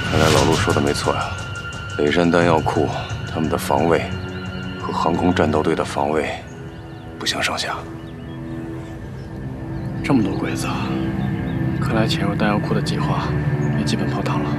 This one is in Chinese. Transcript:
看来老陆说的没错呀，北山弹药库他们的防卫和航空战斗队的防卫不相上下。 这么多鬼子，看来潜入弹药库的计划也基本泡汤了。